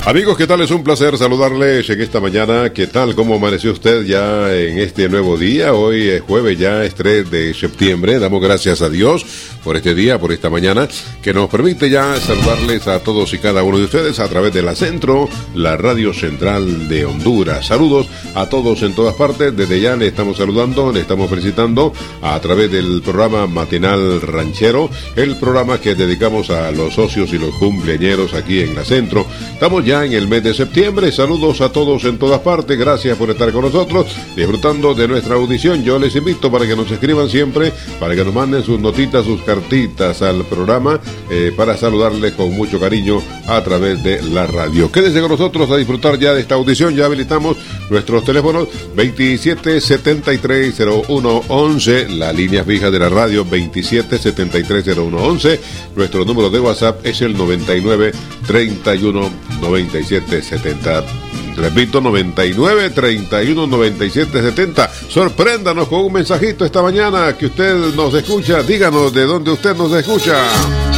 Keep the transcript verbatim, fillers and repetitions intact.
Amigos, ¿qué tal? Es un placer saludarles en esta mañana. ¿Qué tal? ¿Cómo amaneció usted ya en este nuevo día? Hoy es jueves, ya es tres de septiembre. Damos gracias a Dios por este día, por esta mañana, que nos permite ya saludarles a todos y cada uno de ustedes a través de la Centro, la Radio Central de Honduras. Saludos a todos en todas partes. Desde ya le estamos saludando, le estamos felicitando a través del programa Matinal Ranchero, el programa que dedicamos a los socios y los cumpleañeros aquí en la Centro. Estamos ya en el mes de septiembre. Saludos a todos en todas partes. Gracias por estar con nosotros, disfrutando de nuestra audición. Yo les invito para que nos escriban siempre, para que nos manden sus notitas, sus cartitas al programa, eh, para saludarles con mucho cariño a través de la radio. Quédense con nosotros a disfrutar ya de esta audición. Ya habilitamos nuestros teléfonos veintisiete setenta y tres cero uno once, la línea fija de la radio veintisiete setenta y tres cero uno once. Nuestro número de WhatsApp es el noventa y nueve treinta y uno noventa y siete setenta. Repito, noventa y nueve treinta y uno noventa y siete setenta. Sorpréndanos con un mensajito esta mañana que usted nos escucha. Díganos de dónde usted nos escucha.